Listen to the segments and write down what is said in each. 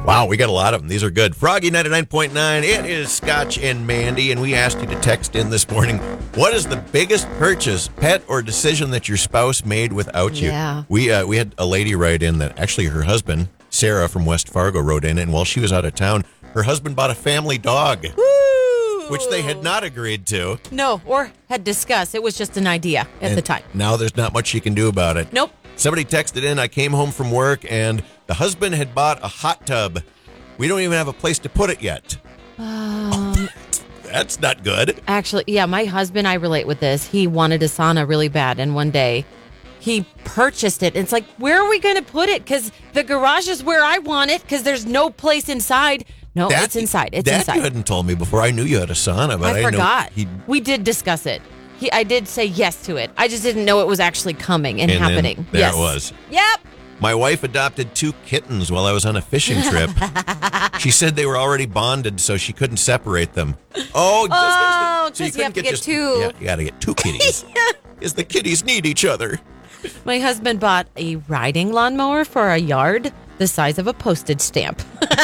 Wow, we got a lot of them. These are good. Froggy 99.9. It is Scotch and Mandy, and we asked you to text in this morning. What is the biggest purchase, pet, or decision that your spouse made without you? Yeah. We had a lady write in that actually her husband, Sarah from West Fargo, wrote in, and while she was out of town, her husband bought a family dog, which they had not agreed to. No, or had discussed. It was just an idea at the time. Now there's not much she can do about it. Nope. Somebody texted in, I came home from work, and the husband had bought a hot tub. We don't even have a place to put it yet. That's not good. Actually, yeah, my husband, I relate with this. He wanted a sauna really bad, and one day he purchased it. It's like, where are we going to put it? Because the garage is where I want it, because there's no place inside. No, it's inside. It's that inside. You hadn't told me before. I knew you had a sauna, but I forgot. Know we did discuss it. I did say yes to it. I just didn't know it was actually coming and happening. There it was. Yep. My wife adopted 2 kittens while I was on a fishing trip. She said they were already bonded, so she couldn't separate them. Oh, because you have to get 2. Yeah, you got to get 2 kitties. Because the kitties need each other. My husband bought a riding lawnmower for a yard the size of a postage stamp.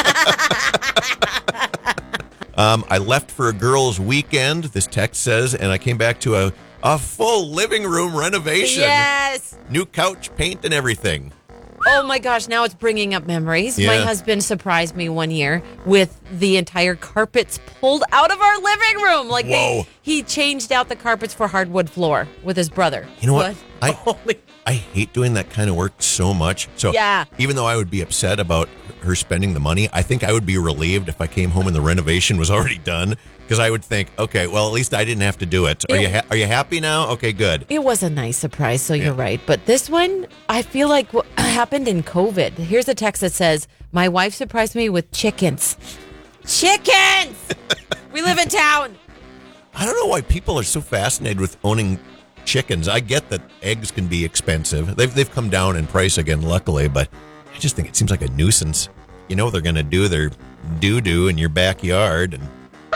I left for a girls' weekend, this text says, and I came back to a full living room renovation. Yes. New couch, paint, and everything. Oh my gosh, now it's bringing up memories. Yeah. My husband surprised me one year with the entire carpets pulled out of our living room. Like Whoa. He changed out the carpets for hardwood floor with his brother. You know what? I hate doing that kind of work so much. So Yeah. even though I would be upset about her spending the money, I think I would be relieved if I came home and the renovation was already done. Because I would think, okay, well, at least I didn't have to do it. Are you happy now? Okay, good. It was a nice surprise, so you're right. But this one, I feel like what happened in COVID. Here's a text that says, my wife surprised me with chickens. Chickens! We live in town. I don't know why people are so fascinated with owning chickens. I get that eggs can be expensive. They've come down in price again, luckily, but I just think it seems like a nuisance. You know they're going to do their doo-doo in your backyard. And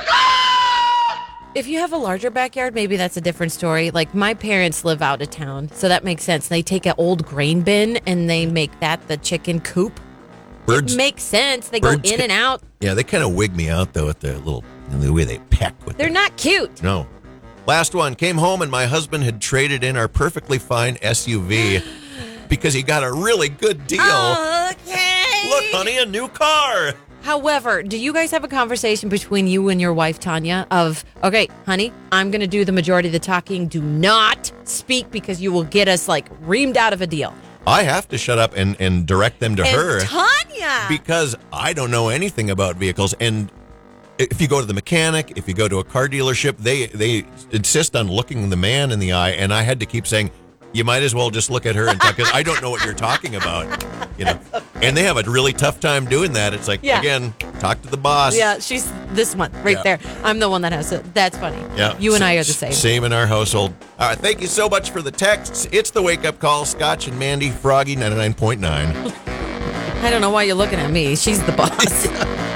If you have a larger backyard, maybe that's a different story. Like my parents live out of town, so that makes sense. They take an old grain bin and they make that the chicken coop. birds It makes sense. They go in and out. Yeah, they kind of wig me out, though, at the way they peck with They're not cute. No. Last one. Came home and my husband had traded in our perfectly fine SUV because he got a really good deal. Okay. Look, honey, a new car. However, do you guys have a conversation between you and your wife, Tanya, of, okay, honey, I'm going to do the majority of the talking. Do not speak because you will get us, reamed out of a deal. I have to shut up and direct them to her. Tanya! Because I don't know anything about vehicles. And if you go to the mechanic, if you go to a car dealership, they insist on looking the man in the eye. And I had to keep saying, you might as well just look at her and talk, because I don't know what you're talking about. And they have a really tough time doing that. It's like, again, talk to the boss. Yeah, she's this one right there. I'm the one that has it. That's funny. Yeah. You and I are the same. Same in our household. All right, thank you so much for the texts. It's the Wake Up Call. Scotch and Mandy, Froggy 99.9. I don't know why you're looking at me. She's the boss.